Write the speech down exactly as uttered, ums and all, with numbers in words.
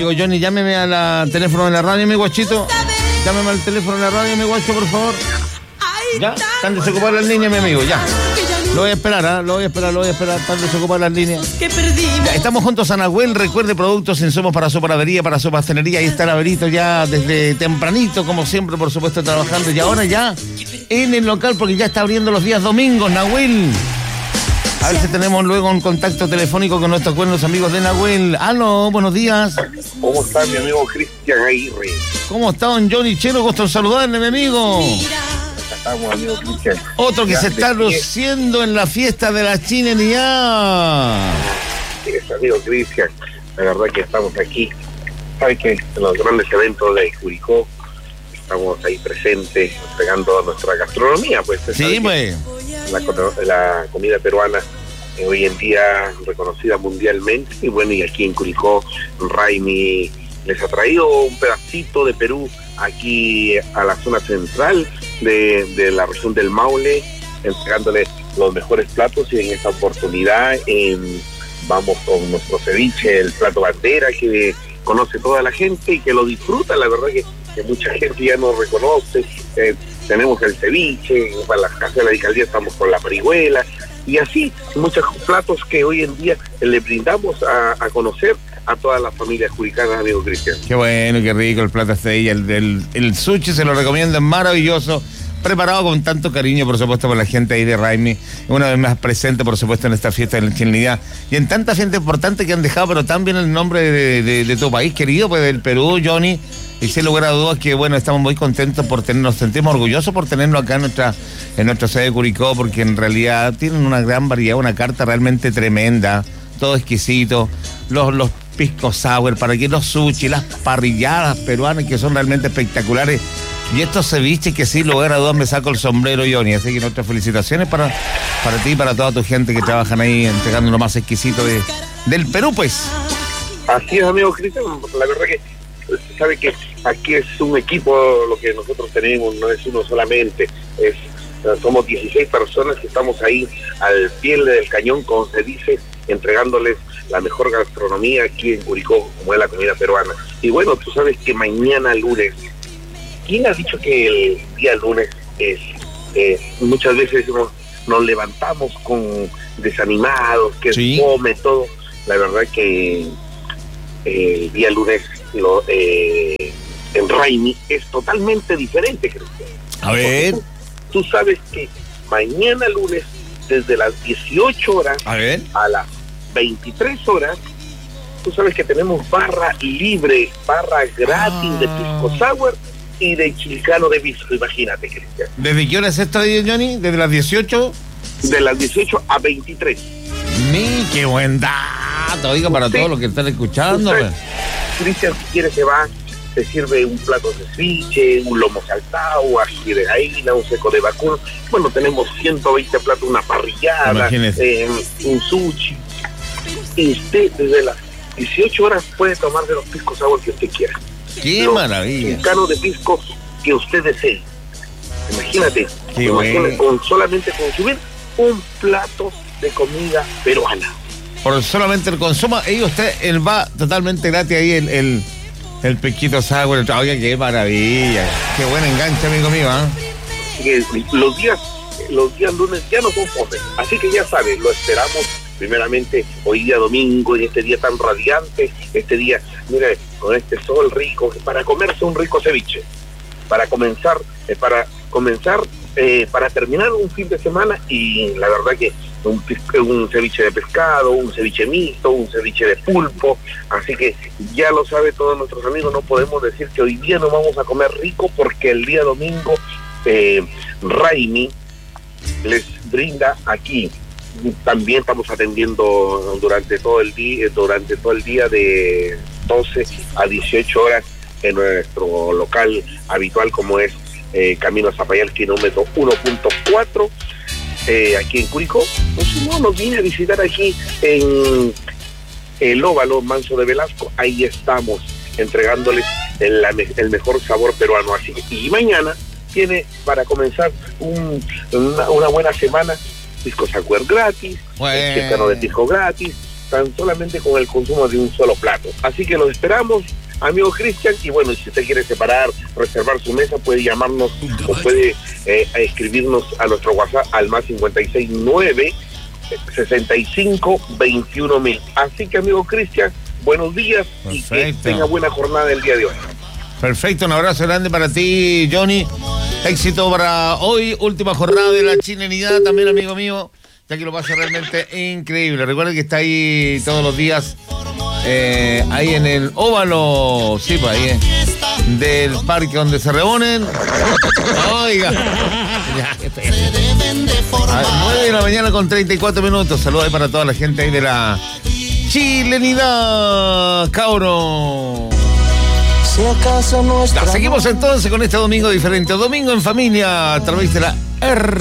amigo Johnny, llámeme al teléfono de la radio, mi guachito. Llámeme al teléfono de la radio, mi guacho, por favor. Ya, están desocupadas las líneas, mi amigo, ya. Lo voy a esperar, ¿eh? Lo voy a esperar, lo voy a esperar, están desocupadas las líneas. Ya, estamos juntos a Nahuel, recuerde, productos, insumos para su panadería, para su pastelería. Ahí está Nahuelito ya desde tempranito, como siempre, por supuesto, trabajando. Y ahora ya en el local, porque ya está abriendo los días domingos, Nahuel. A ver si tenemos luego un contacto telefónico con nuestros buenos amigos de Nahuel. Aló, buenos días. ¿Cómo está mi amigo Cristian Aguirre? ¿Cómo está don Johnny Chero? Gusto en saludarle, mi amigo. Acá estamos, amigo Cristian. Otro que ya se está luciendo en la fiesta de la chilenidad. Sí, es amigo Cristian. La verdad que estamos aquí. Sabes que en los grandes eventos de Curicó estamos ahí presentes, entregando nuestra gastronomía, pues. Sí, pues. La, la comida peruana eh, hoy en día reconocida mundialmente, y bueno, y aquí en Curicó Raimi les ha traído un pedacito de Perú aquí a la zona central de, de la región del Maule, entregándoles los mejores platos. Y en esta oportunidad eh, vamos con nuestro ceviche, el plato bandera que conoce toda la gente y que lo disfruta. La verdad que, que mucha gente ya nos reconoce. eh, Tenemos el ceviche, para las casas de la alcaldía estamos con la parihuela, y así muchos platos que hoy en día le brindamos a, a conocer a todas las familias curicanas, amigo Cristian. Qué bueno, qué rico el plato este, y el, el, el sushi se lo recomiendo, es maravilloso, preparado con tanto cariño, por supuesto, por la gente ahí de Raimi, una vez más presente, por supuesto, en esta fiesta de la chilenidad, y en tanta gente importante que han dejado, pero también el nombre de, de, de tu país querido, pues del Perú, Johnny. Y sin lugar a dudas que, bueno, estamos muy contentos por tener, nos sentimos orgullosos por tenerlo acá en nuestra, en nuestra sede de Curicó, porque en realidad tienen una gran variedad, una carta realmente tremenda, todo exquisito, los, los pisco sour, para que los sushi, las parrilladas peruanas que son realmente espectaculares, y estos ceviches que sin lugar a dudas me saco el sombrero, Johnny. Así que nuestras felicitaciones para, para ti y para toda tu gente que trabajan ahí entregando lo más exquisito de, del Perú, pues. Así es, amigo Cristian, la verdad que se sabe que aquí es un equipo lo que nosotros tenemos, no es uno solamente, es somos dieciséis personas que estamos ahí al pie del cañón, como se dice, entregándoles la mejor gastronomía aquí en Curicó, como es la comida peruana. Y bueno, tú sabes que mañana lunes, ¿quién ha dicho que el día lunes es, eh, muchas veces nos, nos levantamos con desanimados, que sí, come todo? La verdad que eh, el día lunes lo, eh, en Raimi es totalmente diferente, Cristian. A ver. Tú, tú sabes que mañana lunes, desde las dieciocho horas a, ver. a las veintitrés horas, tú sabes que tenemos barra libre, barra gratis ah. de pisco sour y de chilcano de pisco, imagínate, Cristian. ¿Desde qué hora es esto, Johnny? ¿Desde las dieciocho? De las dieciocho a veintitrés. ¡Mi, qué buen dato! Oiga, para todos los que están escuchando. Cristian, si quiere se va, se sirve un plato de ceviche, un lomo saltado, ají de gallina, un seco de vacuno. Bueno, tenemos ciento veinte platos, una parrillada, eh, un sushi. Y usted desde las dieciocho horas puede tomar de los piscos sour que usted quiera. ¡Qué los maravilla! Un cano de pisco que usted desee. Imagínate, Qué imagínate bueno. con solamente consumir un plato de comida peruana. Por solamente el consumo, y usted, él va totalmente gratis ahí el, el, el pesquito sour. Oiga, qué maravilla, qué buen enganche, amigo mío, ¿eh? Los días, los días lunes ya no son fome, así que ya sabes, lo esperamos primeramente hoy día domingo, y este día tan radiante, este día, mire, con este sol rico, para comerse un rico ceviche, para comenzar, eh, para comenzar, eh, para terminar un fin de semana, y la verdad que Un, un ceviche de pescado, un ceviche mixto, un ceviche de pulpo. Así que ya lo sabe todos nuestros amigos, no podemos decir que hoy día no vamos a comer rico, porque el día domingo eh, Raimi les brinda aquí. También estamos atendiendo durante todo el día, durante todo el día de doce a dieciocho horas en nuestro local habitual, como es eh, Camino Zapayal, kilómetro uno punto cuatro. Eh, aquí en Curicó. Pues si no, nos viene a visitar aquí en el Óvalo Manso de Velasco, ahí estamos entregándoles el, el mejor sabor peruano. Así que, y mañana tiene para comenzar un, una, una buena semana, pisco sour gratis, chilcano de pisco gratis, tan solamente con el consumo de un solo plato. Así que los esperamos amigo Cristian. Y bueno, si usted quiere separar, reservar su mesa, puede llamarnos o puede eh, escribirnos a nuestro WhatsApp al más cincuenta y seis nueve sesenta y cinco veintiuno mil. Así que, amigo Cristian, buenos días. Perfecto. Y que tenga buena jornada el día de hoy. Perfecto, un abrazo grande para ti, Johnny. Éxito para hoy, última jornada de la chilenidad también, amigo mío, ya que lo pasa realmente increíble. Recuerden que está ahí todos los días, eh, ahí en el óvalo, sí, pues ahí eh, del parque donde se reúnen. Oiga, ya, a las nueve de la mañana con treinta y cuatro minutos. Saludos ahí para toda la gente ahí de la chilenidad, cabro. Si acaso no seguimos entonces con este domingo diferente, domingo en familia a través de la R.